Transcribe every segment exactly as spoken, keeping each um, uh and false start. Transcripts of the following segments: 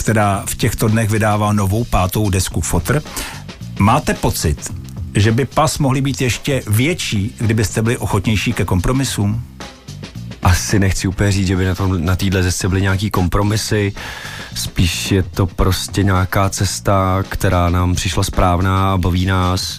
která v těchto dnech vydává novou pátou desku Fotr. Máte pocit, že by pas mohly být ještě větší, kdybyste byli ochotnější ke kompromisům? Asi nechci úplně říct, že by na, tom, na téhle desce byly nějaký kompromisy, spíš je to prostě nějaká cesta, která nám přišla správná a baví nás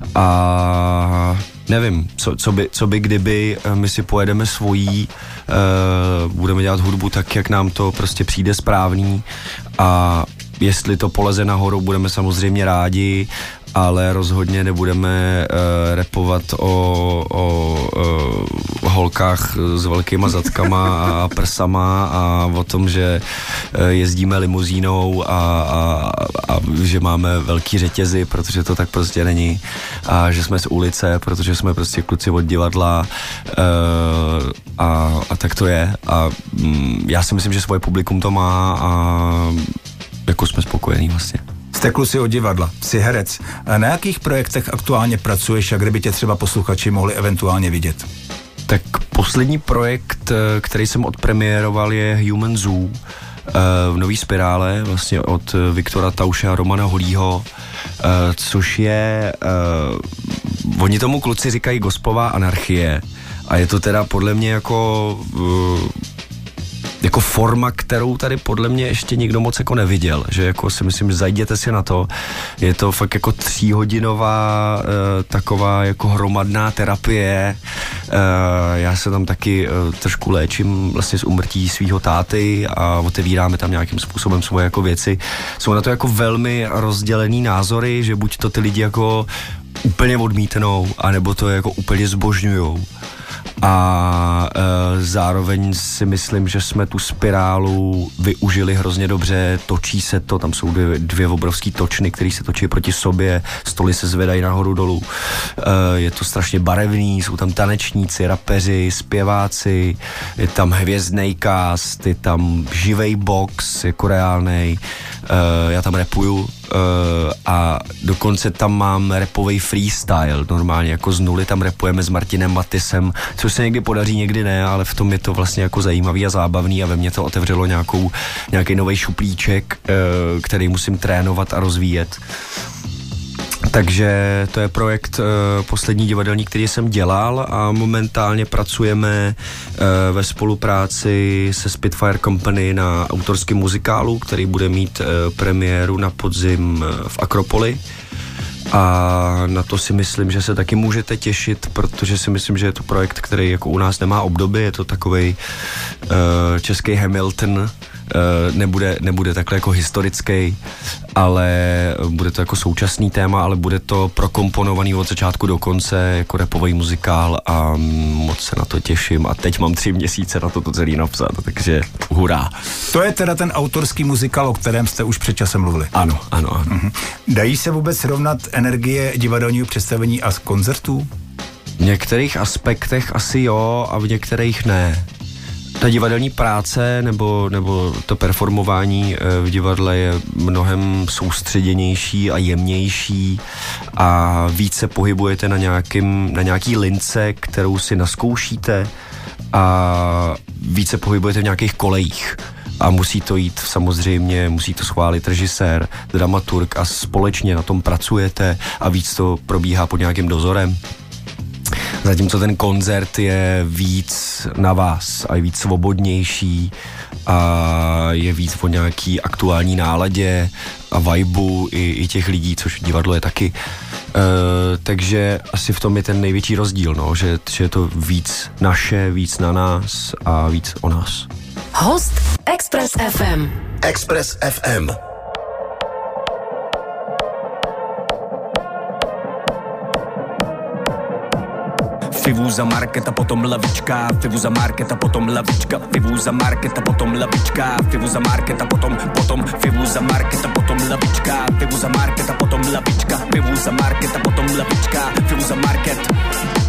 a nevím, co, co, by, co by kdyby my si pojedeme svojí, uh, budeme dělat hudbu tak, jak nám to prostě přijde správný a jestli to poleze nahoru, budeme samozřejmě rádi, ale rozhodně nebudeme uh, rapovat o, o uh, holkách s velkýma zadkama a prsama a o tom, že uh, jezdíme limuzínou a, a, a že máme velký řetězy, protože to tak prostě není a že jsme z ulice, protože jsme prostě kluci od divadla uh, a, a tak to je a um, já si myslím, že svoje publikum to má a jako jsme spokojení vlastně. Jste kluci od divadla, jsi herec. Na jakých projektech aktuálně pracuješ a kde by tě třeba posluchači mohli eventuálně vidět? Tak poslední projekt, který jsem odpremiéroval, je Human Zoo v Nový Spirále, vlastně od Viktora Tauše a Romana Holího, což je, oni tomu kluci říkají gospová anarchie a je to teda podle mě jako jako forma, kterou tady podle mě ještě nikdo moc jako neviděl, že jako si myslím, že zajděte si na to, je to fakt jako tříhodinová e, taková jako hromadná terapie, e, já se tam taky e, trošku léčím vlastně z úmrtí svýho táty a otevíráme tam nějakým způsobem svoje jako věci, jsou na to jako velmi rozdělený názory, že buď to ty lidi jako úplně odmítnou, anebo to jako úplně zbožňujou. A e, zároveň si myslím, že jsme tu spirálu využili hrozně dobře, točí se to, tam jsou dvě, dvě obrovský točny, které se točí proti sobě, stoly se zvedají nahoru dolů, e, je to strašně barevný, jsou tam tanečníci, rapeři, zpěváci, je tam hvězdnej cast, je tam živej box, jako reálnej, e, já tam rapuju, Uh, a dokonce tam mám rapovej freestyle, normálně jako z nuly tam rapujeme s Martinem Matisem, což se někdy podaří, někdy ne, ale v tom je to vlastně jako zajímavý a zábavný a ve mně to otevřelo nějakou, nějaký nový šuplíček, uh, který musím trénovat a rozvíjet. Takže to je projekt uh, poslední divadelní, který jsem dělal a momentálně pracujeme uh, ve spolupráci se Spitfire Company na autorském muzikálu, který bude mít uh, premiéru na podzim uh, v Akropoli. A na to si myslím, že se taky můžete těšit, protože si myslím, že je to projekt, který jako u nás nemá obdoby, je to takovej uh, český Hamilton, uh, nebude, nebude takhle jako historický, ale bude to jako současný téma, ale bude to prokomponovaný od začátku do konce jako rapový muzikál a moc se na to těším a teď mám tři měsíce na to to celý napsat, takže hurá. To je teda ten autorský muzikál, o kterém jste už před časem mluvili. Ano, ano, ano. Mhm. Dají se vůbec srovnat energie divadelního představení a koncertů? V některých aspektech asi jo a v některých ne. Ta divadelní práce nebo, nebo to performování v divadle je mnohem soustředěnější a jemnější a více pohybujete na, nějakým, na nějaký lince, kterou si naskoušíte a více pohybujete v nějakých kolejích. A musí to jít samozřejmě, musí to schválit režisér, dramaturg a společně na tom pracujete a víc to probíhá pod nějakým dozorem. Zatímco ten koncert je víc na vás a je víc svobodnější a je víc o nějaký aktuální náladě a vibu i, i těch lidí, což divadlo je taky. Uh, takže asi v tom je ten největší rozdíl, no, že, že je to víc naše, víc na nás a víc o nás. Host Express ef em. Express ef em. Fivu za market a potom lavička, fivu za market a potom lavička, fivu za market a potom lavička, fivu za market a potom, potom, fivu za market a potom lavička, fivu za market a potom lavička, fivu za market a potom lavička, fivu za market.